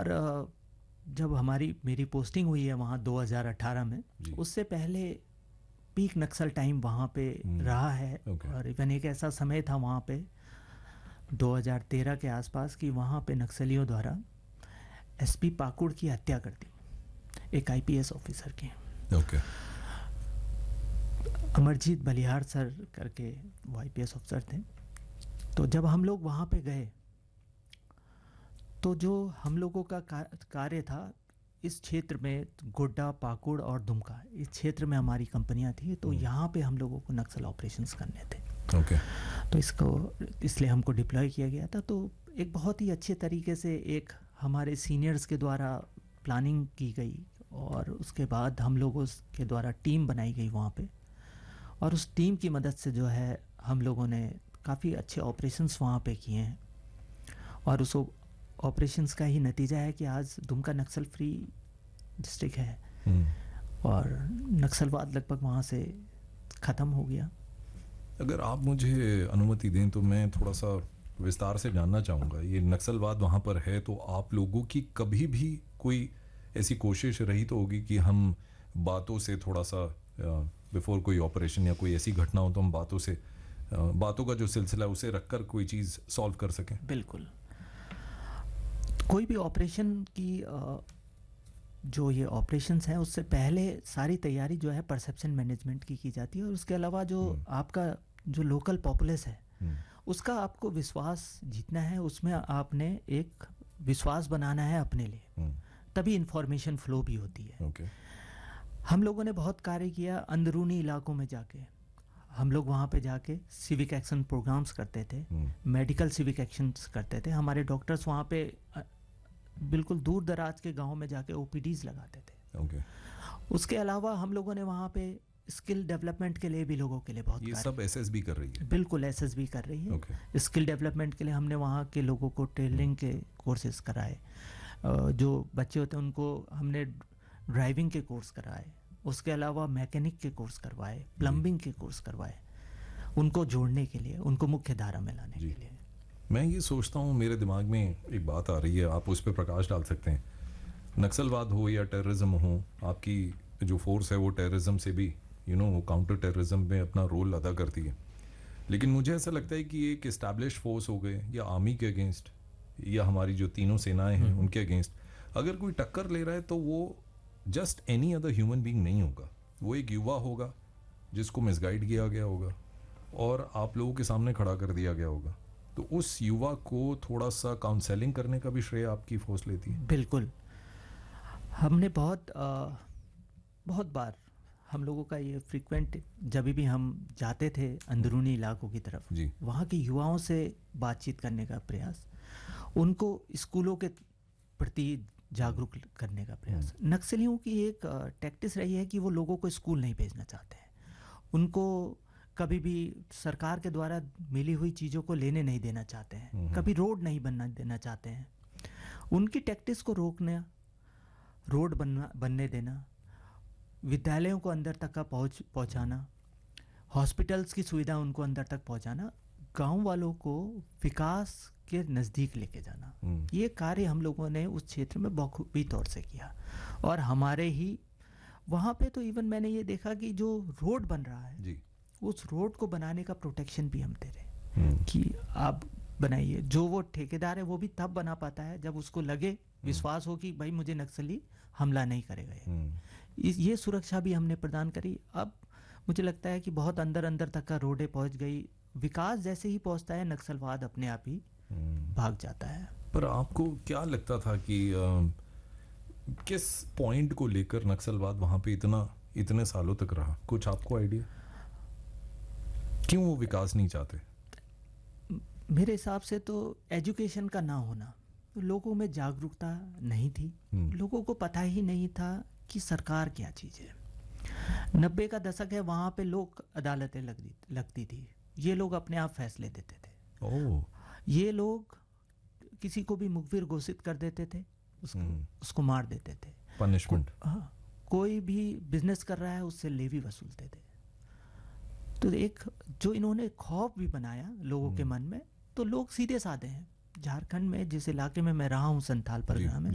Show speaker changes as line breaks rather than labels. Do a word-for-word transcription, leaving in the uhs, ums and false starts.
और जब हमारी मेरी पोस्टिंग हुई है वहाँ दो हज़ार अठारह में, उससे पहले पीक नक्सल टाइम वहाँ पे रहा है। okay. और इवन एक ऐसा समय था वहाँ पे दो हज़ार तेरह के आसपास कि वहाँ पे नक्सलियों द्वारा एसपी पाकुड़ की हत्या कर दी, एक आईपीएस ऑफिसर की।
okay.
अमरजीत बलिहार सर करके वो आईपीएस ऑफिसर थे। तो जब हम लोग वहाँ पे गए तो जो हम लोगों का कार्य था इस क्षेत्र में, गोड्डा, पाकुड़ और दुमका, इस क्षेत्र में हमारी कंपनियां थी। तो यहाँ पे हम लोगों को नक्सल ऑपरेशंस करने थे।
okay.
तो इसको इसलिए हमको डिप्लॉय किया गया था। तो एक बहुत ही अच्छे तरीके से एक हमारे सीनियर्स के द्वारा प्लानिंग की गई और उसके बाद हम लोगों के द्वारा टीम बनाई गई वहाँ पे, और उस टीम की मदद से जो है हम लोगों ने काफ़ी अच्छे ऑपरेशंस वहाँ पे किए हैं। और उस ऑपरेशंस का ही नतीजा है कि आज दुमका नक्सल फ्री डिस्ट्रिक्ट है और नक्सलवाद लगभग वहाँ से ख़त्म हो गया।
अगर आप मुझे अनुमति दें तो मैं थोड़ा सा विस्तार से जानना चाहूँगा, ये नक्सलवाद वहाँ पर है तो आप लोगों की कभी भी कोई ऐसी कोशिश रही तो होगी कि हम बातों से थोड़ा सा बिफोर कोई ऑपरेशन या कोई ऐसी घटना हो तो हम बातों से बातों का जो सिलसिला उसे रखकर कोई चीज़ सॉल्व कर सकें?
बिल्कुल। कोई भी ऑपरेशन की जो ये ऑपरेशंस हैं उससे पहले सारी तैयारी जो है परसेप्शन मैनेजमेंट की की जाती है, और उसके अलावा जो आपका जो लोकल पॉपुलेस है उसका आपको विश्वास जीतना है, उसमें आपने एक विश्वास बनाना है अपने लिए, तभी इंफॉर्मेशन फ्लो भी होती है।
okay.
हम लोगों ने बहुत कार्य किया अंदरूनी इलाकों में जाके। हम लोग वहाँ पे जाके सिविक एक्शन प्रोग्राम्स करते थे, मेडिकल सिविक एक्शंस करते थे। हमारे डॉक्टर्स वहाँ पे बिल्कुल दूर दराज के गांव में जाके ओपीडीज लगाते थे।
okay.
उसके अलावा हम लोगों ने वहाँ पे स्किल डेवलपमेंट के लिए भी लोगों के लिए बहुत
ये सब एसएसबी कर रही है?
बिल्कुल एसएसबी कर रही है।
okay.
स्किल डेवलपमेंट के लिए हमने वहाँ के लोगों को ट्रेनिंग के कोर्सेज कराए, जो बच्चे होते हैं उनको हमने ड्राइविंग के कोर्स कराए, उसके अलावा मैकेनिक के कोर्स करवाए, प्लम्बिंग के कोर्स करवाए, उनको जोड़ने के लिए, उनको मुख्य धारा में लाने के लिए।
मैं ये सोचता हूँ, मेरे दिमाग में एक बात आ रही है, आप उस पर प्रकाश डाल सकते हैं। नक्सलवाद हो या टेररिज्म हो, आपकी जो फोर्स है वो टेररिज्म से भी यू नो वो काउंटर टेररिज्म में अपना रोल अदा करती है, लेकिन मुझे ऐसा लगता है कि एक इस्टेब्लिश फोर्स हो गए या आर्मी के अगेंस्ट या हमारी जो तीनों सेनाएं हैं उनके अगेंस्ट अगर कोई टक्कर ले रहा है तो वो just any other human being नहीं होगा, वो एक युवा होगा जिसको मिसगाइड किया गया होगा और आप लोगों के सामने खड़ा कर दिया गया होगा। तो उस युवा को थोड़ा सा काउंसलिंग करने का भी श्रेय आपकी फोर्स लेती है?
बिल्कुल। हमने बहुत आ, बहुत बार हम लोगों का ये फ्रीक्वेंट, जब भी हम जाते थे अंदरूनी इलाकों की तरफ, वहाँ के युवाओं से बातचीत करने का प्रयास, उनको स्कूलों के प्रति जागरूक करने का प्रयास। नक्सलियों की एक टैक्टिस रही है कि वो लोगों को स्कूल नहीं भेजना चाहते हैं, उनको कभी भी सरकार के द्वारा मिली हुई चीज़ों को लेने नहीं देना चाहते हैं, कभी रोड नहीं बनना देना चाहते हैं। उनकी टैक्टिस को रोकना, रोड बनना बनने देना, विद्यालयों को अंदर तक का पहुँच पहुँचाना, हॉस्पिटल्स की सुविधा उनको अंदर तक पहुँचाना, गांव वालों को विकास के नज़दीक लेके जाना, ये कार्य हम लोगों ने उस क्षेत्र में बखूबी तौर से किया। और हमारे ही वहाँ पे तो इवन मैंने ये देखा कि जो रोड बन रहा है
जी,
उस रोड को बनाने का प्रोटेक्शन भी हम दे रहे कि आप बनाइए। जो वो ठेकेदार है वो भी तब बना पाता है जब उसको लगे, विश्वास हो कि भाई मुझे नक्सली हमला नहीं करेगा। ये सुरक्षा भी हमने प्रदान करी। अब मुझे लगता है कि बहुत अंदर अंदर तक का रोडें पहुंच गई। विकास जैसे ही पहुंचता है नक्सलवाद अपने आप ही भाग जाता है।
पर आपको क्या लगता था कि आ, किस पॉइंट को लेकर नक्सलवाद वहां पे इतना इतने सालों तक रहा? कुछ आपको आइडिया, क्यों वो विकास नहीं चाहते?
मेरे हिसाब से तो एजुकेशन का ना होना, लोगों में जागरूकता नहीं थी, लोगों को पता ही नहीं था कि सरकार क्या चीज़ है। नब्बे का दशक है, वहाँ पे लोक अदालतें लगती लगती थी, ये लोग अपने आप फैसले देते थे।
ओह।
ये लोग किसी को भी मुखबिर घोषित कर देते थे, उसको उसको मार देते थे,
पनिशमेंट।
को, हाँ, कोई भी बिजनेस कर रहा है उससे लेवी वसूलते थे। तो एक जो इन्होंने खौफ भी बनाया लोगों के मन में, तो लोग सीधे साधे हैं। झारखंड में जिस इलाके में मैं रहा हूँ, संथाल परगना में,